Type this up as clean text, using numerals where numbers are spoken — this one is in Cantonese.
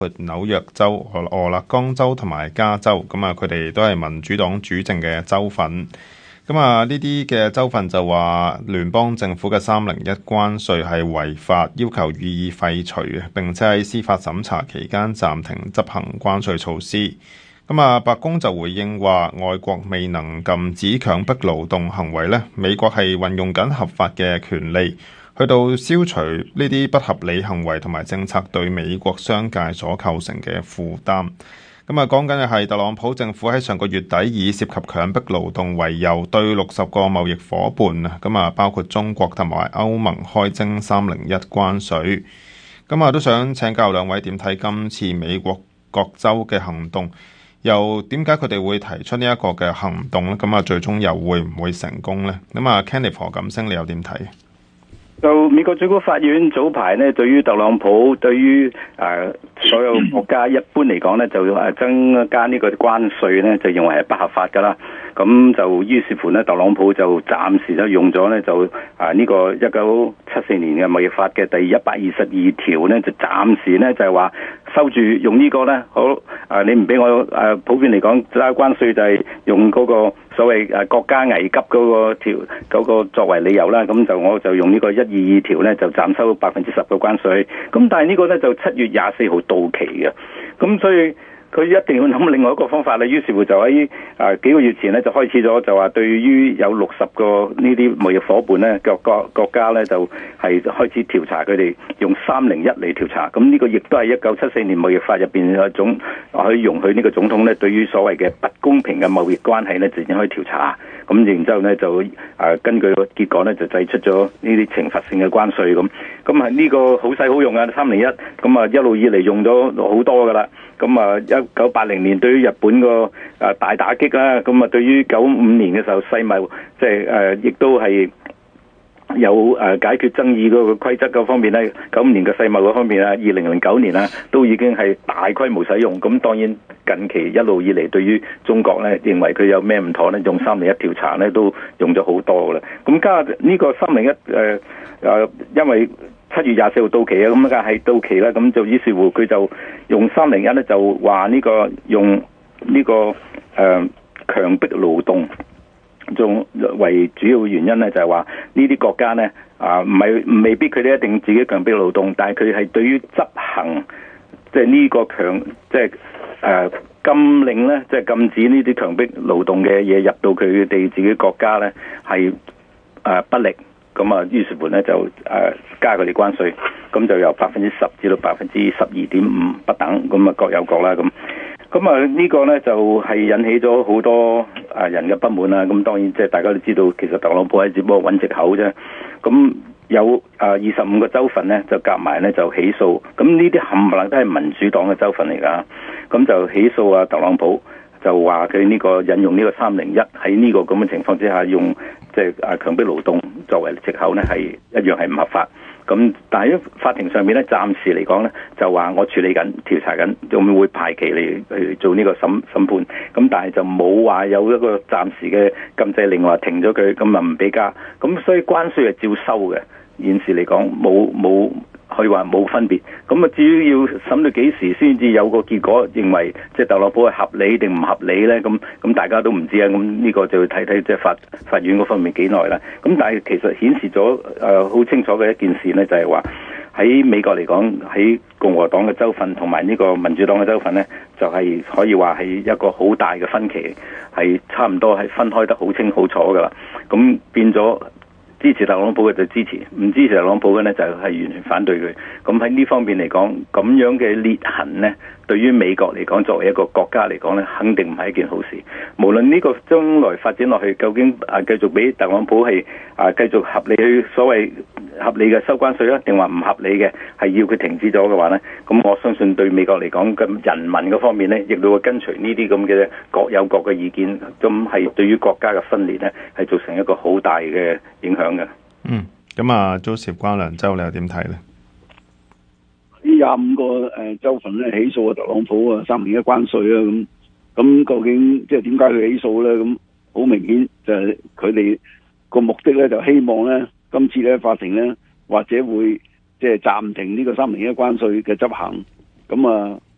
紐約州、俄勒岡州同埋加州，咁啊佢哋都係民主黨主政嘅州份。咁啊呢啲嘅州份就話聯邦政府嘅301關稅係違法，要求予以廢除嘅，並且喺司法審查期間暫停執行關稅措施。咁啊白宮就回應話，外國未能禁止強迫勞動行為呢，美國係運用緊合法嘅權利去到消除呢啲不合理行為同埋政策對美國商界所構成嘅負擔。咁啊，講緊嘅係特朗普政府喺上個月底以涉及強迫勞動為由，對60個貿易夥伴啊，咁啊包括中國同埋歐盟開徵301關稅。咁啊，都想請教兩位點睇今次美國各州嘅行動，又點解佢哋會提出呢一個嘅行動咧？咁啊，最終又會唔會成功呢？咁啊，Kenneth何錦星，你又點睇？ 就美國最高法院早排呢，對於特朗普，對於所有國家一般嚟講呢，就增加呢個關稅呢，就認為係不合法噶啦。咁就於是乎呢，特朗普就暫時就用咗呢，就呢個1974年嘅貿易法嘅第122條呢，就暫時呢，就係話收住用呢個呢。好你唔俾我普遍嚟講加關稅就係用嗰個所謂國家危急嗰個作為理由啦。咁就我就用呢個122條呢，就暫收10%嘅關稅。咁但係呢個呢，就7月24號到期嘅，咁所以佢一定要諗另外一個方法啦。於是乎就喺幾個月前呢，就開始咗，就話對於有60個呢啲貿易夥伴呢，國家呢，就係開始調查佢哋，用301嚟調查。咁呢個亦都係1974年貿易法入邊嘅總可以容許呢個總統呢，對於所謂嘅不公平嘅貿易關係呢，直接可以調查。咁然之後呢，就根據個結果呢，就製出咗呢啲懲罰性嘅關稅。咁係呢個好使好用啊，301。咁啊一路以嚟用咗好多噶啦。咁啊1980年對於日本個大打擊啦，咁啊對於95年嘅時候世貿即係亦都係有解決爭議嗰個規則嗰方面咧，95年嘅世貿嗰方面啊，2009年啊都已經係大規模使用。咁當然近期一路以嚟對於中國咧，認為佢有咩唔妥咧，用301調查咧都用咗好多噶啦。咁加呢個301因為7月24號到期啊，咁梗係到期啦。咁就於是乎佢就用301咧，就話呢個用呢個強迫勞動仲為主要原因咧，就係話呢啲國家咧未必佢哋一定自己強迫勞動，但係佢係對於執行即係呢個禁令咧，即係禁止呢啲強迫勞動嘅嘢入到佢哋自己國家咧，係不力。咁啊，於是乎咧就加佢哋關稅，咁就由10%至到12.5%不等，咁啊各有各啦。咁啊呢個咧就係引起咗好多人嘅不滿啦。咁當然即係大家都知道，其實特朗普係只不過揾藉口啫。咁有25個州份咧就夾埋咧就起訴，咁呢啲冚唪唥都係民主黨嘅州份嚟㗎。咁就起訴特朗普，就話佢呢個引用呢個301喺呢個咁嘅情況之下用即係強迫勞動作為藉口咧，係一樣係唔合法。咁但係喺法庭上面咧，暫時嚟講咧就話我處理緊調查緊，仲會排期嚟去做呢個審判。咁但係就冇話有一個暫時嘅禁制令話停咗佢，咁啊唔俾加。咁所以關稅係照收嘅。現時嚟講冇可以話冇分別。咁啊至於要審到幾時先至有個結果，認為即係特朗普係合理定唔合理咧？咁大家都唔知啊。咁呢個就要睇睇即係法院嗰方面幾耐啦。咁但係其實顯示咗好清楚嘅一件事咧，就係話喺美國嚟講，喺共和黨嘅州份同埋呢個民主黨嘅州份咧，就係可以話係一個好大嘅分歧，係差唔多係分開得好清好楚噶啦。咁變咗支持特朗普嘅就支持，唔支持特朗普嘅呢就係完全反對佢。咁喺呢方面嚟講，咁樣嘅裂痕呢，對於美國嚟講，作為一個國家嚟講呢，肯定唔係一件好事。無論呢個將來發展落去，究竟繼續俾特朗普係繼續合理去所謂合理嘅收關稅啊，定話唔合理嘅係要佢停止咗嘅話呢，咁我相信對美國嚟講嘅人民嗰方面呢，亦都會跟隨呢啲咁嘅各有各嘅意見，咁係對於國家嘅分裂呢，係造成一個好大嘅影響嘅。 咁啊，Joseph 關良州你又點睇呢？ 呢25個州份咧起訴特朗普301關稅啊，咁究竟即係點解佢起訴咧？咁好明顯就係佢哋個目的咧，就希望咧今次咧法庭咧或者會即係暫停呢個301關稅嘅執行。咁